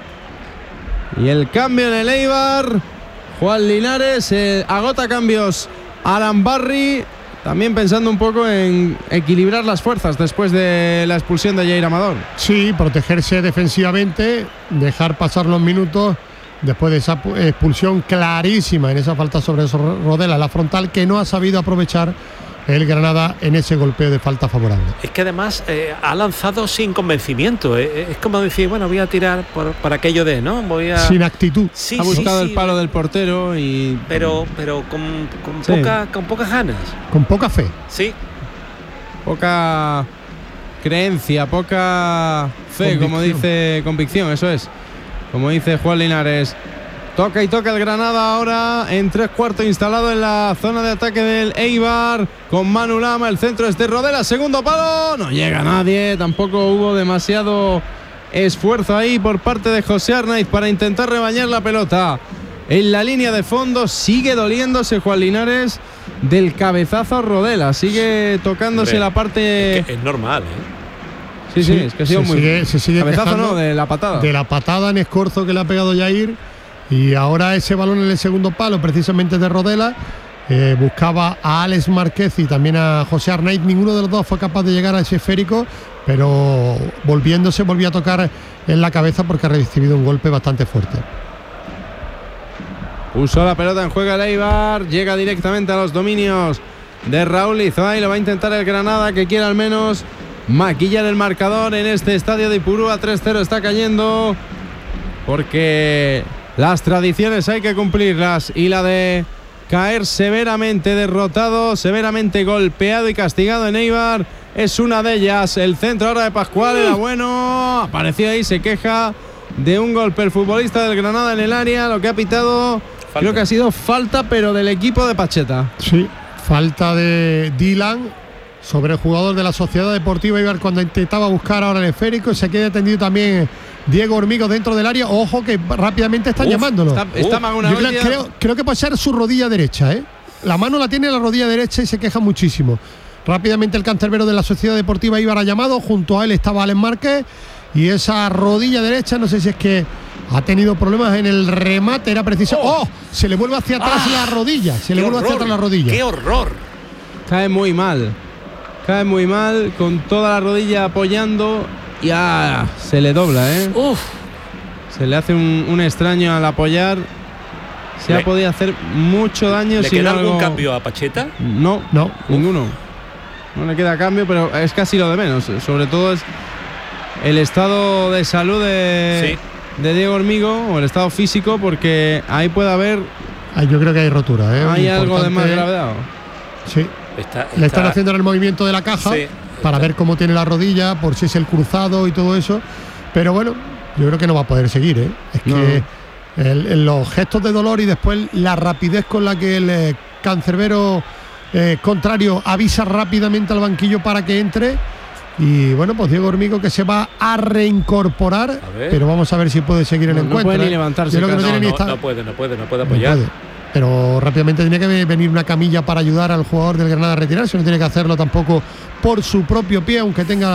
Y el cambio en el Eibar. Juan Linares, eh, agota cambios Arambarri, también pensando un poco en equilibrar las fuerzas después de la expulsión de Jair Amador. Sí, protegerse defensivamente, dejar pasar los minutos después de esa expulsión clarísima en esa falta sobre Rodela, la frontal, que no ha sabido aprovechar el Granada en ese golpeo de falta favorable. Es que además eh, ha lanzado sin convencimiento, eh, es como decir, bueno, voy a tirar por, por aquello de, ¿no? Voy a... Sin actitud. Sí, ha buscado sí, el sí, palo del portero y... Pero, pero con, con, sí. poca, con pocas ganas. Con poca fe. Sí. Poca creencia, poca fe, Convicción. como dice, convicción, eso es. Como dice Juan Linares. Toca y toca el Granada ahora en tres cuartos, instalado en la zona de ataque del Eibar con Manu Lama. El centro es de Rodela, segundo palo, no llega nadie, tampoco hubo demasiado esfuerzo ahí por parte de José Arnaiz para intentar rebañar la pelota. En la línea de fondo sigue doliéndose Juan Linares del cabezazo a Rodela, sigue tocándose. Hombre, la parte... Es, que es normal, ¿eh? Sí, sí, sí, es que ha sido se muy... Sigue, se sigue cabezazo, no, de la patada. De la patada en escorzo que le ha pegado Jair. Y ahora ese balón en el segundo palo, precisamente de Rodela, eh, buscaba a Alex Márquez y también a José Arnaiz. Ninguno de los dos fue capaz de llegar a ese esférico, pero volviéndose volvió a tocar en la cabeza porque ha recibido un golpe bastante fuerte. Puso la pelota en juego el Eibar, llega directamente a los dominios de Raúl Izoay. Lo va a intentar el Granada, que quiere al menos maquillar el marcador en este estadio de Ipurúa. tres cero está cayendo, porque las tradiciones hay que cumplirlas, y la de caer severamente derrotado, severamente golpeado y castigado en Eibar es una de ellas. El centro ahora de Pascual era bueno, apareció ahí, se queja de un golpe el futbolista del Granada en el área. Lo que ha pitado, falta. Creo que ha sido falta, pero del equipo de Pacheta. Sí, falta de Dylan sobre el jugador de la Sociedad Deportiva Eibar cuando intentaba buscar ahora el esférico. Se queda tendido también Diego Hormigo dentro del área. Ojo que rápidamente están Uf, llamándolo. Está, está Yo creo, creo, creo que puede ser su rodilla derecha, ¿eh? La mano la tiene en la rodilla derecha y se queja muchísimo. Rápidamente el cancerbero de la Sociedad Deportiva Eibar ha llamado. Junto a él estaba Alex Márquez. Y esa rodilla derecha, no sé si es que ha tenido problemas en el remate. Era preciso. ¡Oh! oh se le vuelve hacia atrás ah, la rodilla. Se le vuelve horror, hacia atrás la rodilla. ¡Qué horror! Cae muy mal. Cae muy mal, con toda la rodilla apoyando. Ya se le dobla, ¿eh? Uf. Se le hace un, un extraño al apoyar. Se le, ha podido hacer mucho daño. ¿Le si queda no algún algo... cambio a Pacheta? No, no, Uf. ninguno. No le queda cambio, pero es casi lo de menos. Sobre todo es el estado de salud de, sí. de Diego Hormigo, o el estado físico, porque ahí puede haber. Ah, yo creo que hay rotura, ¿eh? Hay algo de más gravedad. Sí. Está, está... Le están haciendo el movimiento de la caja sí, para ver cómo tiene la rodilla, por si es el cruzado y todo eso. Pero bueno, yo creo que no va a poder seguir, ¿eh? Es no. que el, el, los gestos de dolor y después la rapidez con la que el eh, cancerbero eh, contrario avisa rápidamente al banquillo para que entre. Y bueno, pues Diego Hormigo que se va a reincorporar, a pero vamos a ver si puede seguir el no, encuentro. No puede ¿eh? ni levantarse. No, no, no, no, esta... no puede, no puede, no puede apoyar. No puede. Pero rápidamente tenía que venir una camilla para ayudar al jugador del Granada a retirarse. No tiene que hacerlo tampoco por su propio pie, aunque tenga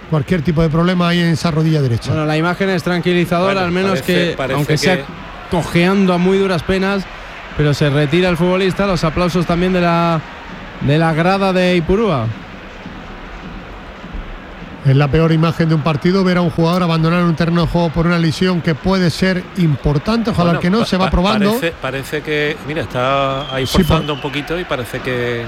cualquier tipo de problema ahí en esa rodilla derecha. Bueno, la imagen es tranquilizadora, Bueno, al menos parece- que, parece aunque que- sea cojeando a muy duras penas, pero se retira el futbolista. Los aplausos también de la, de la grada de Ipurúa. Es la peor imagen de un partido, ver a un jugador abandonar un terreno de juego por una lesión que puede ser importante. Ojalá Bueno, que no, pa- se va pa- probando. Parece, parece que, mira, está ahí Sí, forzando por- un poquito y parece que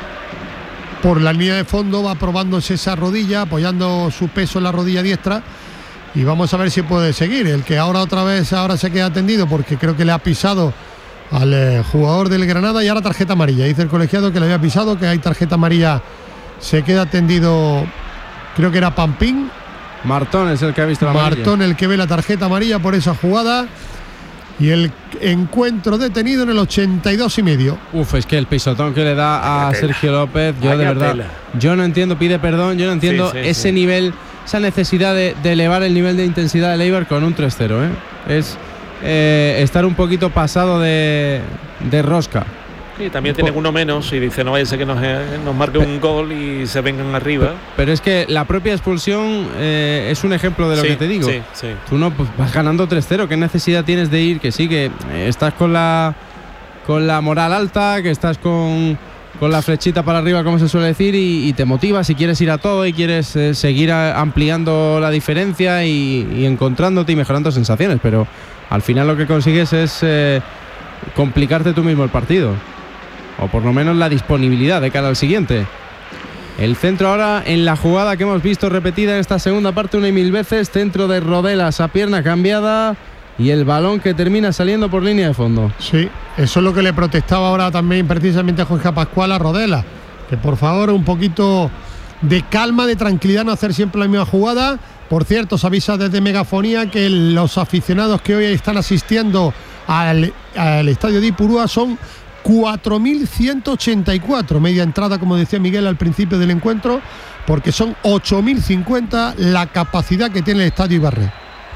Por la línea de fondo va probándose esa rodilla, apoyando su peso en la rodilla diestra. Y vamos a ver si puede seguir. El que ahora otra vez ahora se queda tendido porque creo que le ha pisado al eh, jugador del Granada y ahora tarjeta amarilla. Dice el colegiado que le había pisado, que hay tarjeta amarilla. Se queda tendido, creo que era Pampín. Martón es el que ha visto la amarilla. Martón el que ve la tarjeta amarilla por esa jugada. Y el encuentro detenido en el ochenta y dos y medio. Uf, es que el pisotón que le da a Vaya tela. Sergio López, yo de Vaya verdad, tela. yo no entiendo, pide perdón, yo no entiendo Sí, sí, ese sí. nivel, esa necesidad de, de elevar el nivel de intensidad del Eibar con un tres cero, ¿eh? Es eh, estar un poquito pasado de, de rosca. sí, también tienen uno menos y dice no vaya a ser que nos, eh, nos marque un gol y se vengan arriba. Pero es que la propia expulsión eh, es un ejemplo de lo Sí, que te digo. sí, sí. Tú no pues, vas ganando tres cero, ¿qué necesidad tienes de ir? Que sí, que eh, estás con la con la moral alta, que estás con, con la flechita para arriba, como se suele decir, y, y te motivas y quieres ir a todo y quieres eh, seguir a- ampliando la diferencia y, y encontrándote y mejorando sensaciones, pero al final lo que consigues es eh, complicarte tú mismo el partido, o por lo menos la disponibilidad de cara al siguiente. El centro ahora en la jugada que hemos visto repetida en esta segunda parte una y mil veces, centro de Rodelas a pierna cambiada y el balón que termina saliendo por línea de fondo. Sí, eso es lo que le protestaba ahora también precisamente a Jorge Pascual a Rodela. Que por favor un poquito de calma, de tranquilidad, no hacer siempre la misma jugada. Por cierto, se avisa desde Megafonía que los aficionados que hoy están asistiendo al, al estadio de Ipurúa son cuatro mil ciento ochenta y cuatro, media entrada, como decía Miguel al principio del encuentro, porque son ocho mil cincuenta la capacidad que tiene el estadio Ibarre.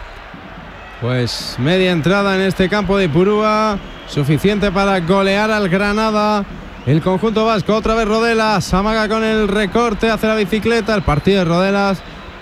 Pues media entrada en este campo de Ipurúa, suficiente para golear al Granada. El conjunto vasco, otra vez Rodelas, amaga con el recorte, hace la bicicleta. El partido de Rodelas,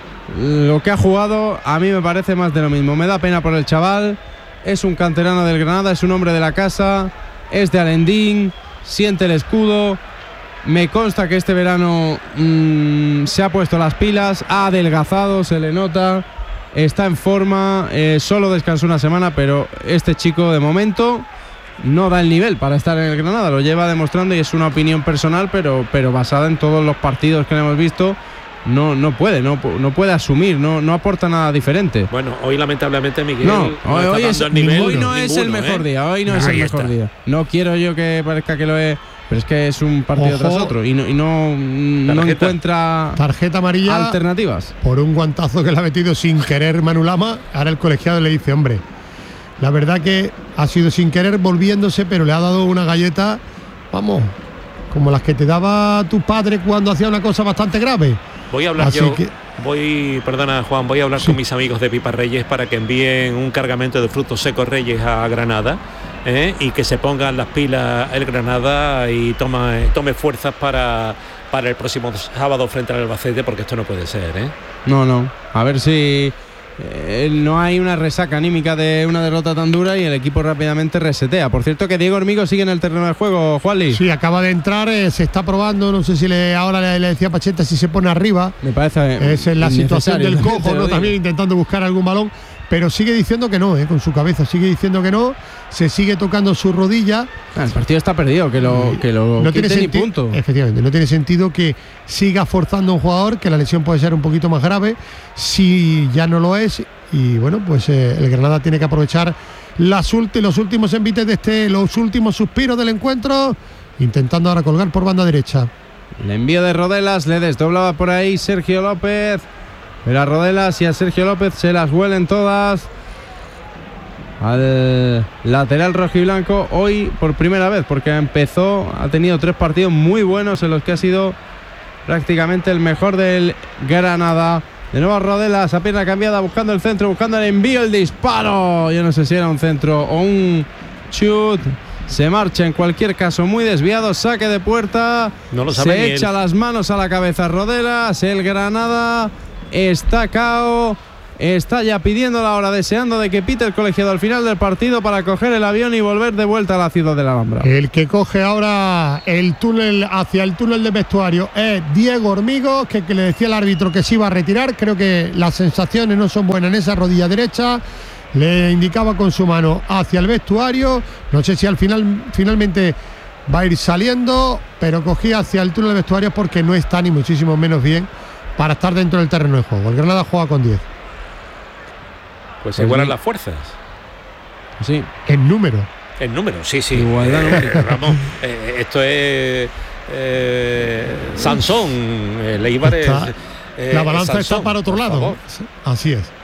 lo que ha jugado, a mí me parece más de lo mismo. Me da pena por el chaval, es un canterano del Granada, es un hombre de la casa, es de Alendín, siente el escudo. Me consta que este verano mmm, se ha puesto las pilas, ha adelgazado, se le nota, está en forma, eh, solo descansó una semana, pero este chico de momento no da el nivel para estar en el Granada, lo lleva demostrando y es una opinión personal, pero, pero basada en todos los partidos que le hemos visto. No, no puede, no, no puede asumir, no, no aporta nada diferente. Bueno, hoy lamentablemente Miguel No, no hoy, está hoy, es, dando el nivel hoy no es el ninguno, mejor ¿eh? día, hoy no es Ahí el mejor está. día. No quiero yo que parezca que lo es, pero es que es un partido Ojo. tras otro y no, y no, no Tarjeta. encuentra Tarjeta amarilla alternativas. por un guantazo que le ha metido sin querer Manu Lama. Ahora el colegiado le dice, hombre, la verdad que ha sido sin querer volviéndose, pero le ha dado una galleta, vamos, como las que te daba tu padre cuando hacía una cosa bastante grave. Voy a hablar Así yo, que- voy, perdona Juan, voy a hablar Sí. con mis amigos de Pipa Reyes para que envíen un cargamento de frutos secos Reyes a Granada, ¿eh? Y que se pongan las pilas el Granada y toma, tome fuerzas para, para el próximo sábado frente al Albacete, porque esto no puede ser, ¿eh? No, no. A ver si eh, no hay una resaca anímica de una derrota tan dura y el equipo rápidamente resetea. Por cierto que Diego Hormigo sigue en el terreno de juego, Juanli. Sí, acaba de entrar, eh, se está probando, no sé si le ahora le, le decía Pacheta si se pone arriba. Me parece Es en la situación innecesario, del te cojo, lo ¿no? digo. También intentando buscar algún balón, pero sigue diciendo que no, ¿eh? Con su cabeza, sigue diciendo que no, se sigue tocando su rodilla. Ah, el partido está perdido, que lo, que lo no tiene quiten y sentido, punto. efectivamente, no tiene sentido que siga forzando a un jugador, que la lesión puede ser un poquito más grave, si ya no lo es, y bueno, pues eh, el Granada tiene que aprovechar las ulti- los últimos envites de este, los últimos suspiros del encuentro, intentando ahora colgar por banda derecha. El envío de Rodelas, le desdoblaba por ahí Sergio López, pero a Rodelas y a Sergio López se las huelen todas. Al lateral rojiblanco hoy por primera vez, porque empezó, ha tenido tres partidos muy buenos en los que ha sido prácticamente el mejor del Granada. De nuevo Rodelas a pierna cambiada, buscando el centro, buscando el envío, el disparo. Yo no sé si era un centro o un chut. Se marcha en cualquier caso muy desviado, saque de puerta. No lo sabe Se ni echa él. las manos a la cabeza Rodelas, el Granada está cao, está ya pidiendo la hora, deseando de que pite el colegiado al final del partido para coger el avión y volver de vuelta a la ciudad de la Alhambra. El que coge ahora el túnel hacia el túnel de vestuario es Diego Hormigos, que, que le decía al árbitro que se iba a retirar. Creo que las sensaciones no son buenas en esa rodilla derecha. Le indicaba con su mano hacia el vestuario. No sé si al final finalmente va a ir saliendo, pero cogía hacia el túnel de vestuario porque no está ni muchísimo menos bien para estar dentro del terreno de juego. El Granada juega con diez. Pues se igualan las fuerzas. Sí. En número. En número, sí, sí. Igualdad numérica. Eh, vamos, eh, esto es eh, Sansón. El Eibar es, eh, la balanza Sansón, está para otro lado. Favor. Así es.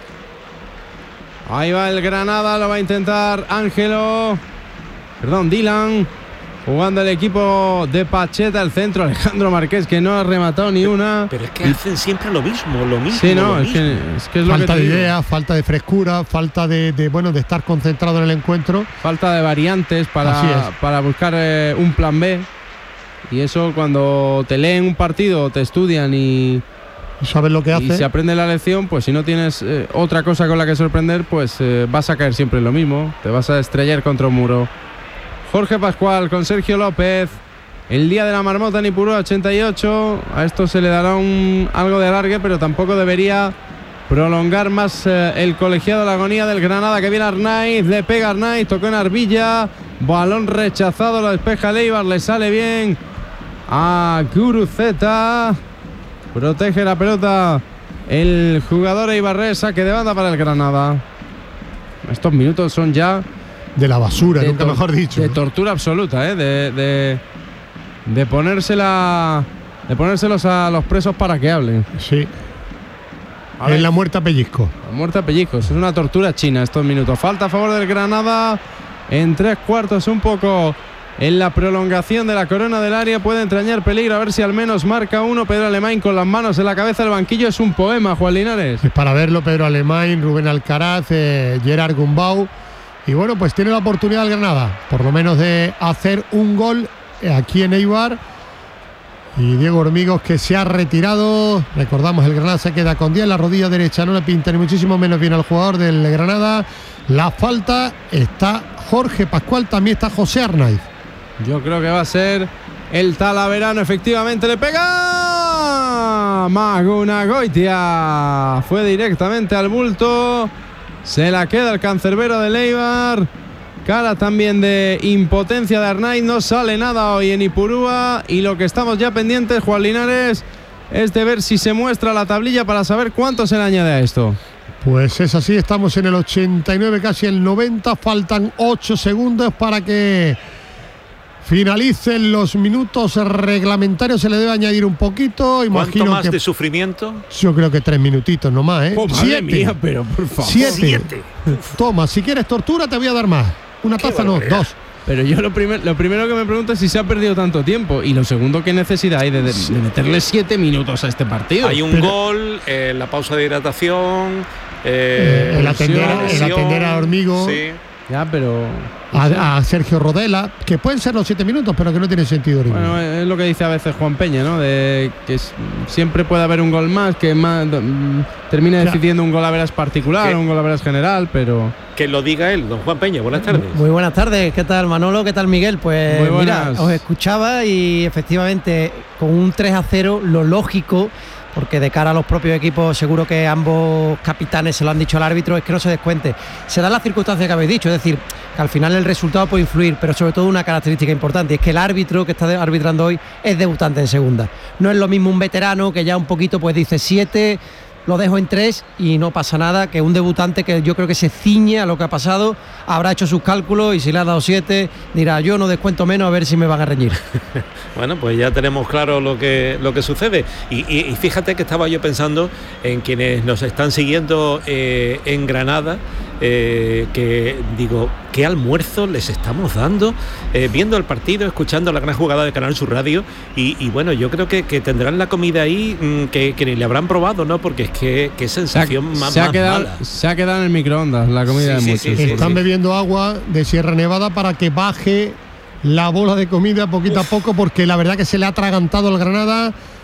Ahí va el Granada, lo va a intentar Ángelo. Perdón, Dylan. Jugando el equipo de Pacheta, el centro, Alejandro Marqués, que no ha rematado ni una. Pero es que hacen siempre lo mismo, lo mismo. Sí, no, lo es, mismo. que, es que es lo Falta que te de digo. idea, falta de frescura, falta de, de bueno de estar concentrado en el encuentro. Falta de variantes Así para, es. para buscar eh, un plan B. Y eso cuando te leen un partido, te estudian y, ¿Sabes lo que y hace? se aprende la lección, pues si no tienes eh, otra cosa con la que sorprender, pues eh, vas a caer siempre en lo mismo. Te vas a estrellar contra un muro. Jorge Pascual con Sergio López. El día de la marmota en Ipurúa, ochenta y ocho. A esto se le dará un, algo de alargue, pero tampoco debería prolongar más eh, el colegiado. La agonía del Granada, que viene Arnaiz. Le pega Arnaiz, tocó en Arbilla. Balón rechazado, lo despeja Leibar. Le sale bien a Guruceta. Protege la pelota el jugador Eibarrés. Saque de banda para el Granada. Estos minutos son ya De la basura, de nunca tor- mejor dicho. de tortura absoluta, ¿eh? de, de, de ponérsela de ponérselos a los presos para que hablen. Sí. A ver. En la muerte a pellizco. La muerte a pellizcos, es una tortura china estos minutos. Falta a favor del Granada en tres cuartos, un poco en la prolongación de la corona del área. Puede entrañar peligro, a ver si al menos marca uno. Pedro Alemán con las manos en la cabeza del banquillo. Es un poema, Juan Linares. Es para verlo Pedro Alemán, Rubén Alcaraz, eh, Gerard Gumbau. Y bueno, pues tiene la oportunidad el Granada, por lo menos de hacer un gol aquí en Eibar. Y Diego Hormigos, que se ha retirado. Recordamos, el Granada se queda con diez. La rodilla derecha no le pinta ni muchísimo menos bien al jugador del Granada. La falta está Jorge Pascual, también está José Arnaiz. Yo creo que va a ser el Talaverano. Efectivamente le pega Maguna Goitia. Fue directamente al bulto. Se la queda el cancerbero de Eibar. Cara también de impotencia de Arnaiz. No sale nada hoy en Ipurúa. Y lo que estamos ya pendientes, Juan Linares, es de ver si se muestra la tablilla para saber cuánto se le añade a esto. Pues es así, estamos en el ochenta y nueve, casi el noventa. Faltan ocho segundos para que finalicen los minutos reglamentarios. Se le debe añadir un poquito. ¿Cuánto Imagino más que de sufrimiento? yo creo que tres minutitos nomás, ¿eh? Oh, madre Siete. mía, pero por favor. Siete. Siete. Toma, si quieres tortura te voy a dar más. Una Qué taza no, barbaridad. dos. Pero yo lo, primer, lo primero que me pregunto es si se ha perdido tanto tiempo. Y lo segundo, ¿qué necesidad hay de, de- de meterle siete minutos a este partido? Hay un Pero- gol, eh, la pausa de hidratación, Eh, eh, el, atender, la el lesión, atender a Hormigo, sí. Ya, pero... a, a Sergio Rodela, que pueden ser los siete minutos, pero que no tiene sentido. Hormigo. Bueno, es lo que dice a veces Juan Peña, ¿no? De que s- siempre puede haber un gol más, que más, mm, termina Claro. decidiendo un gol a veras particular, ¿Qué? un gol a veras general, pero... Que lo diga él, don Juan Peña. Buenas tardes. Muy buenas tardes, ¿qué tal Manolo? ¿Qué tal Miguel? Pues Muy mira, buenas. os escuchaba y efectivamente con un tres a cero lo lógico, porque de cara a los propios equipos seguro que ambos capitanes se lo han dicho al árbitro, es que no se descuente. Se dan las circunstancias que habéis dicho, es decir, que al final el resultado puede influir, pero sobre todo una característica importante, y es que el árbitro que está arbitrando hoy es debutante en segunda. No es lo mismo un veterano que ya un poquito pues dice siete, lo dejo en tres y no pasa nada, que un debutante que yo creo que se ciñe a lo que ha pasado, habrá hecho sus cálculos y si le ha dado siete, dirá yo no descuento menos a ver si me van a reñir. Bueno, pues ya tenemos claro lo que, lo que sucede. Y, y- y fíjate que estaba yo pensando en quienes nos están siguiendo eh, en Granada, eh, que digo, ¿qué almuerzo les estamos dando? Eh, viendo el partido, escuchando la gran jugada de Canal Sur Radio. Y, y bueno, yo creo que, que tendrán la comida ahí mm, que, que ni le habrán probado, ¿no? Porque es que qué Se ha, sensación más, se ha más quedado, mala. se ha quedado en el microondas la comida Sí, de sí, muchos. sí, sí, Están sí. bebiendo agua de Sierra Nevada para que baje la bola de comida poquito a poco, porque la verdad que se le ha atragantado al Granada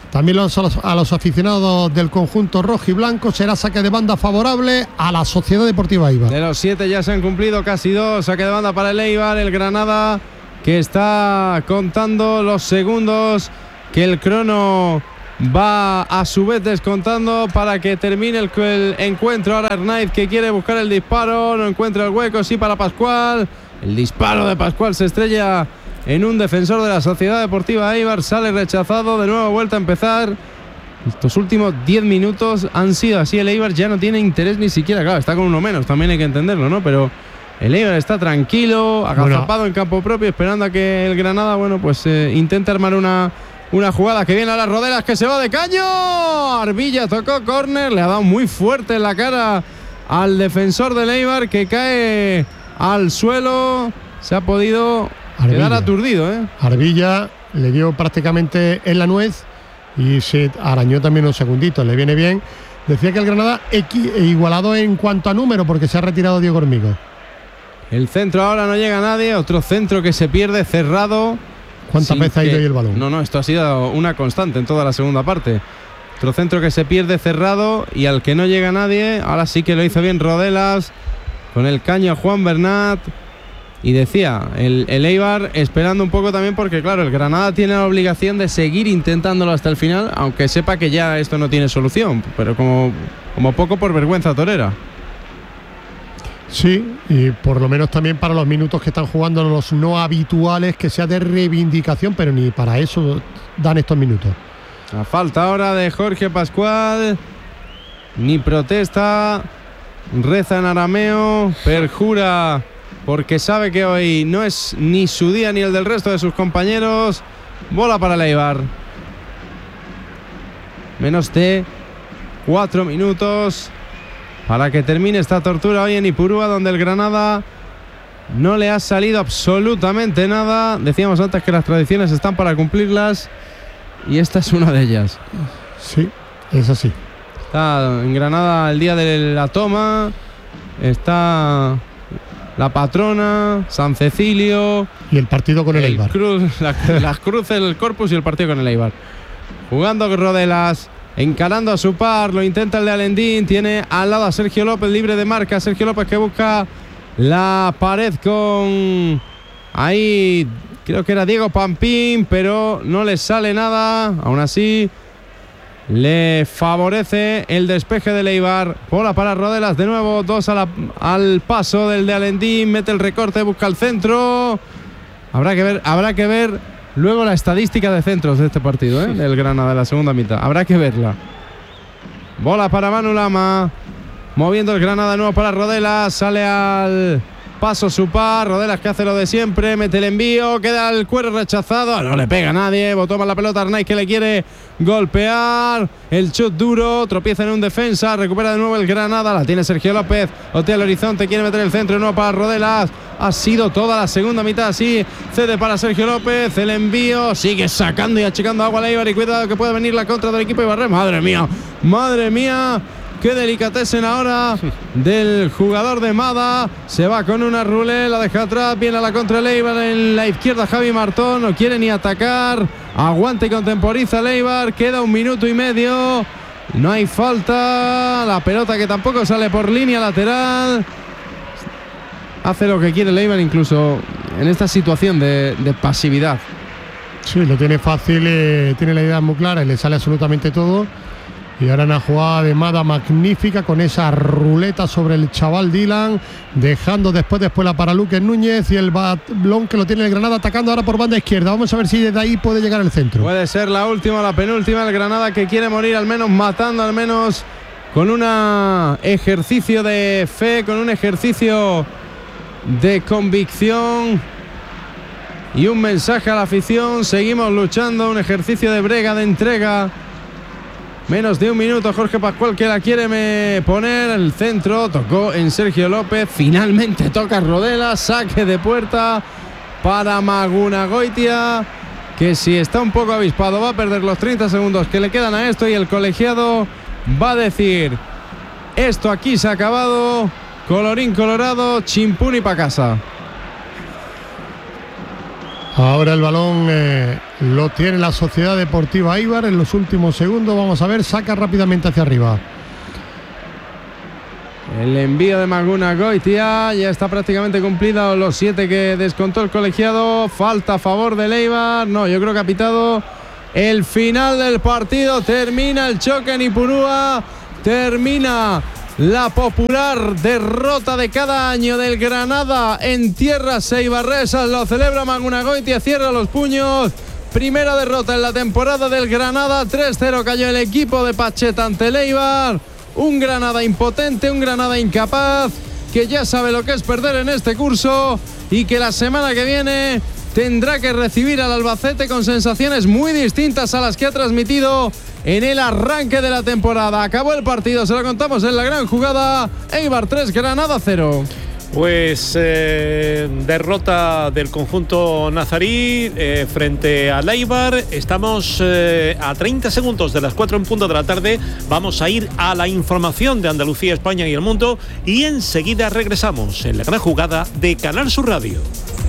también los, a, los, a los aficionados del conjunto rojo y blanco. Será saque de banda favorable a la Sociedad Deportiva Eibar. De los siete ya se han cumplido casi dos. Saque de banda para el Eibar, el Granada, que está contando los segundos, que el crono va a su vez descontando para que termine el, el encuentro. Ahora Hernández, que quiere buscar el disparo, no encuentra el hueco, sí para Pascual. El disparo de Pascual se estrella en un defensor de la Sociedad Deportiva Eibar, sale rechazado, de nuevo vuelta a empezar. Estos últimos diez minutos han sido así. El Eibar ya no tiene interés ni siquiera, claro, está con uno menos, también hay que entenderlo, ¿no? Pero el Eibar está tranquilo, agazapado bueno. en campo propio, esperando a que el Granada, bueno, pues eh, intente armar una, una jugada que viene a las Rodelas, que se va de caño. Arbilla tocó córner, le ha dado muy fuerte en la cara al defensor del Eibar, que cae al suelo. Se ha podido Arbilla. quedar aturdido, ¿eh? Arbilla le dio prácticamente en la nuez y se arañó también unos segunditos, le viene bien. Decía que el Granada equi- igualado en cuanto a número, porque se ha retirado Diego Hormigo. El centro ahora no llega a nadie, otro centro que se pierde cerrado. ¿Cuántas veces ha ido ahí el balón? No, no, esto ha sido una constante en toda la segunda parte. Otro centro que se pierde cerrado y al que no llega nadie. Ahora sí que lo hizo bien Rodelas, con el caño Juan Bernat. Y decía, el, el Eibar esperando un poco también, porque claro, el Granada tiene la obligación de seguir intentándolo hasta el final, aunque sepa que ya esto no tiene solución, pero como, como poco por vergüenza torera. Sí, y por lo menos también para los minutos que están jugando los no habituales, que sea de reivindicación, pero ni para eso dan estos minutos. A falta ahora de Jorge Pascual, ni protesta, reza en arameo, perjura, porque sabe que hoy no es ni su día ni el del resto de sus compañeros. Bola para el Eibar. Menos de cuatro minutos para que termine esta tortura hoy en Ipurúa, donde el Granada no le ha salido absolutamente nada. Decíamos antes que las tradiciones están para cumplirlas y esta es una de ellas. Sí, es así. Está en Granada el día de la toma, está la patrona, San Cecilio y el partido con el, el Eibar. Cruz, la, las cruces, el Corpus y el partido con el Eibar. Jugando Rodelas, encarando a su par, lo intenta el de Alendín, tiene al lado a Sergio López libre de marca. Sergio López que busca la pared con ahí, creo que era Diego Pampín, pero no le sale nada. Aún así le favorece el despeje del Eibar. Bola para Rodelas, de nuevo dos a la, al paso del de Alendín, mete el recorte, busca el centro. Habrá que ver, habrá que ver luego la estadística de centros de este partido, ¿eh? del Granada de la segunda mitad. Habrá que verla. Bola para Manu Lama, moviendo el Granada de nuevo para Rodelas, sale al paso su par, Rodelas que hace lo de siempre, mete el envío, queda el cuero rechazado, no le pega a nadie, botó más la pelota Arnaiz, que le quiere golpear, el chut duro, tropieza en un defensa, recupera de nuevo el Granada, la tiene Sergio López, otea el horizonte, quiere meter el centro de nuevo para Rodelas. Ha sido toda la segunda mitad así, cede para Sergio López, el envío, sigue sacando y achicando agua al Eibar, y cuidado que puede venir la contra del equipo Eibar. Madre mía, madre mía, qué delicatessen ahora del jugador de Mada. Se va con una rulé, la deja atrás, viene a la contra el Eibar en la izquierda. Javi Martón no quiere ni atacar, aguanta y contemporiza el Eibar. Queda un minuto y medio, no hay falta, la pelota que tampoco sale por línea lateral. Hace lo que quiere el Eibar incluso en esta situación de, de pasividad. Sí, lo tiene fácil, eh, tiene la idea muy clara y le sale absolutamente todo. Y ahora una jugada de Mada magnífica con esa ruleta sobre el chaval Dylan, dejando después después la para Luque Núñez y el balón que lo tiene el Granada atacando ahora por banda izquierda. Vamos a ver si desde ahí puede llegar al centro. Puede ser la última o la penúltima. El Granada que quiere morir al menos matando, al menos con un ejercicio de fe, con un ejercicio de convicción y un mensaje a la afición. Seguimos luchando, un ejercicio de brega, de entrega. Menos de un minuto, Jorge Pascual que la quiere me poner. El centro tocó en Sergio López, finalmente toca Rodelas, saque de puerta para Magunagoitia, que si está un poco avispado va a perder los treinta segundos que le quedan a esto, y el colegiado va a decir: esto aquí se ha acabado, colorín colorado, chimpún y pa' casa. Ahora el balón eh, Lo tiene la Sociedad Deportiva Eibar en los últimos segundos. Vamos a ver, saca rápidamente hacia arriba. El envío de Maguna Goitia ya está prácticamente cumplido, los siete que descontó el colegiado. Falta a favor del Eibar. No, yo creo que ha pitado el final del partido. Termina el choque en Ipurúa. Termina la popular derrota de cada año del Granada en tierras eibarresas. Lo celebra Maguna Goitia, cierra los puños. Primera derrota en la temporada del Granada. tres cero cayó el equipo de Pacheta ante el Eibar. Un Granada impotente, un Granada incapaz, que ya sabe lo que es perder en este curso y que la semana que viene tendrá que recibir al Albacete con sensaciones muy distintas a las que ha transmitido en el arranque de la temporada. Acabó el partido, se lo contamos en la gran jugada. Eibar tres, Granada cero. Pues eh, derrota del conjunto nazarí eh, frente al Eibar. Estamos eh, a treinta segundos de las cuatro en punto de la tarde. Vamos a ir a la información de Andalucía, España y el mundo y enseguida regresamos en la gran jugada de Canal Sur Radio.